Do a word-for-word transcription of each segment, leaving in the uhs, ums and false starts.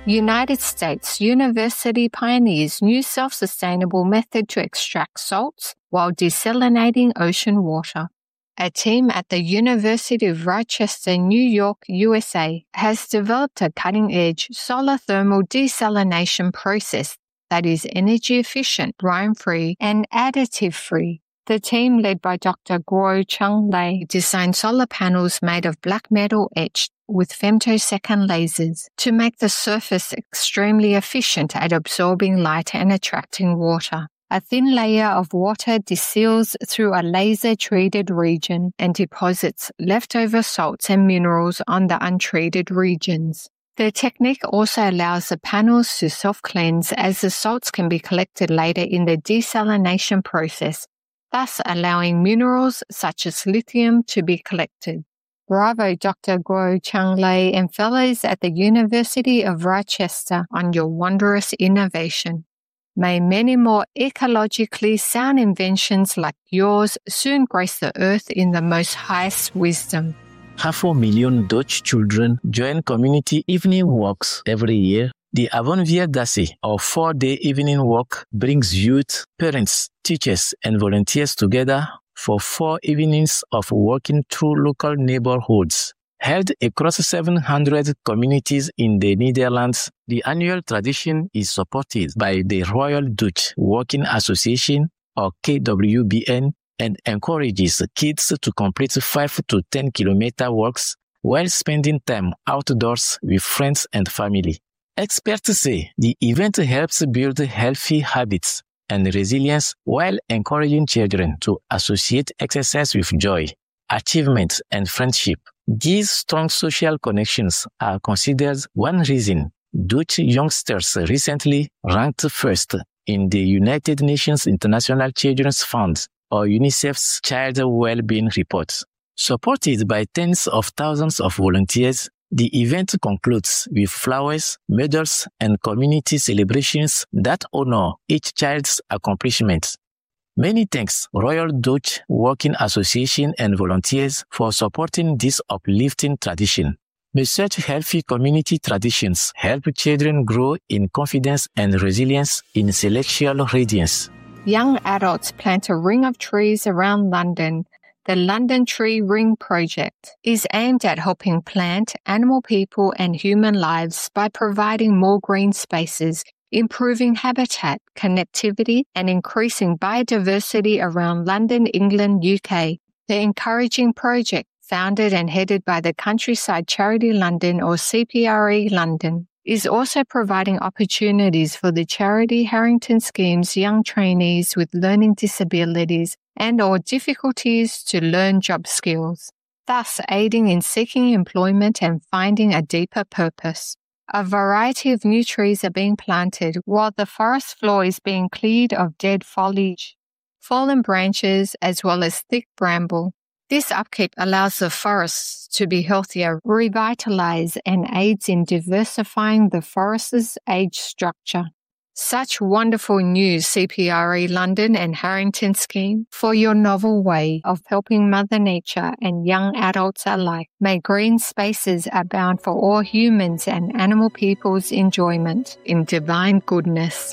United States university pioneers new self-sustainable method to extract salts while desalinating ocean water. A team at the University of Rochester, New York, U S A, has developed a cutting-edge solar thermal desalination process that is energy efficient, brine-free, and additive-free. The team, led by Doctor Guo-Cheng Lei, designed solar panels made of black metal etched with femtosecond lasers to make the surface extremely efficient at absorbing light and attracting water. A thin layer of water descends through a laser-treated region and deposits leftover salts and minerals on the untreated regions. The technique also allows the panels to self-cleanse, as the salts can be collected later in the desalination process, thus allowing minerals such as lithium to be collected. Bravo, Doctor Guo-Cheng Lei and fellows at the University of Rochester, on your wondrous innovation. May many more ecologically sound inventions like yours soon grace the earth in the most highest wisdom. Half a million Dutch children join community evening walks every year. The Avonvierdagsé, or four-day evening walk, brings youth, parents, teachers, and volunteers together for four evenings of walking through local neighborhoods. Held across seven hundred communities in the Netherlands, the annual tradition is supported by the Royal Dutch Walking Association, or K W B N, and encourages kids to complete five to ten kilometer walks while spending time outdoors with friends and family. Experts say the event helps build healthy habits and resilience while encouraging children to associate exercise with joy, achievement, and friendship. These strong social connections are considered one reason Dutch youngsters recently ranked first in the United Nations International Children's Fund, or UNICEF's Child Well-being Report. Supported by tens of thousands of volunteers, the event concludes with flowers, medals, and community celebrations that honor each child's accomplishments. Many thanks Royal Dutch Walking Association and volunteers for supporting this uplifting tradition. May such healthy community traditions help children grow in confidence and resilience in celestial radiance. Young adults plant a ring of trees around London. The London Tree Ring Project is aimed at helping plant, animal, people, and human lives by providing more green spaces, improving habitat, connectivity, and increasing biodiversity around London, England, U K. The encouraging project, founded and headed by the Countryside Charity London, or C P R E London, is also providing opportunities for the charity Harrington Scheme's young trainees with learning disabilities and or difficulties to learn job skills, thus aiding in seeking employment and finding a deeper purpose. A variety of new trees are being planted while the forest floor is being cleared of dead foliage, fallen branches, as well as thick bramble. This upkeep allows the forests to be healthier, revitalized, and aids in diversifying the forest's age structure. Such wonderful news, C P R E London and Harrington Scheme, for your novel way of helping Mother Nature and young adults alike. May green spaces abound for all humans and animal people's enjoyment in divine goodness.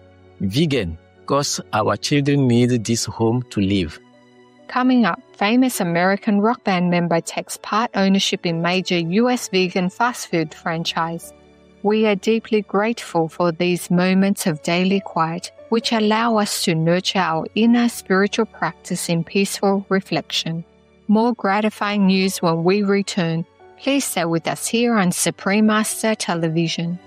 Vegan, cause our children need this home to live. Coming up, famous American rock band member takes part ownership in major U S vegan fast food franchise. We are deeply grateful for these moments of daily quiet, which allow us to nurture our inner spiritual practice in peaceful reflection. More gratifying news when we return. Please stay with us here on Supreme Master Television.